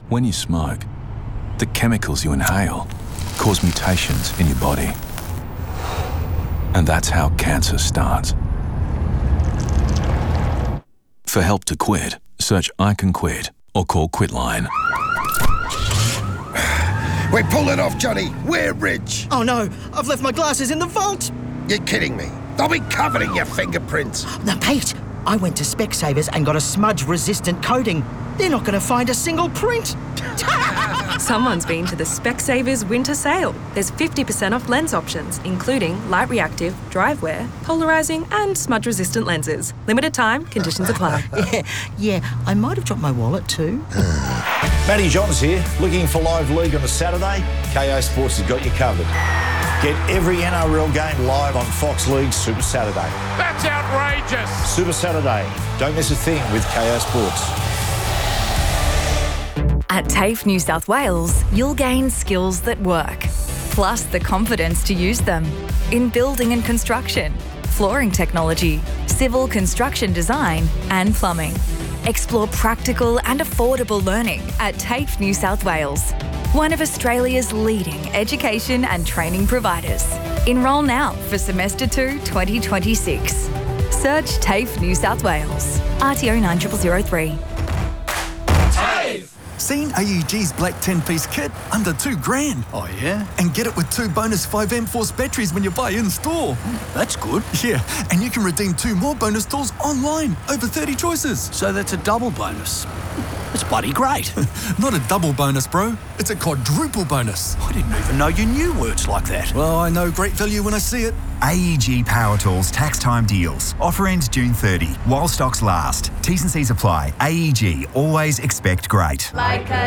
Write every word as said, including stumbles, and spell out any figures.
When you smoke, the chemicals you inhale cause mutations in your body. And that's how cancer starts. For help to quit, search I Can Quit or call Quitline. We pulled it off, Johnny. We're rich. Oh no, I've left my glasses in the vault. You're kidding me. They'll be covered in your fingerprints. Now, Pete, I went to Specsavers and got a smudge-resistant coating. They're not going to find a single print. Someone's been to the Specsavers winter sale. There's fifty percent off lens options, including light reactive, drive wear, polarising and smudge-resistant lenses. Limited time, conditions apply. yeah, yeah, I might have dropped my wallet too. Matty Johns here. Looking for live league on a Saturday? K O Sports has got you covered. Get every N R L game live on Fox League Super Saturday. That's outrageous. Super Saturday. Don't miss a thing with K O Sports. At TAFE New South Wales, you'll gain skills that work, plus the confidence to use them in building and construction, flooring technology, civil construction design and plumbing. Explore practical and affordable learning at TAFE New South Wales, one of Australia's leading education and training providers. Enrol now for semester two twenty twenty-six. Search TAFE New South Wales. R T O nine zero zero zero three. Seen A E G's black ten-piece kit? Under two grand. Oh, yeah? And get it with two bonus five amp force batteries when you buy in-store. That's good. Yeah, and you can redeem two more bonus tools online. Over thirty choices. So that's a double bonus. It's bloody great. Not a double bonus, bro. It's a quadruple bonus. I didn't even know you knew words like that. Well, I know great value when I see it. A E G Power Tools tax time deals. Offer ends June thirtieth while stocks last. T's and C's apply. A E G, always expect great. Like a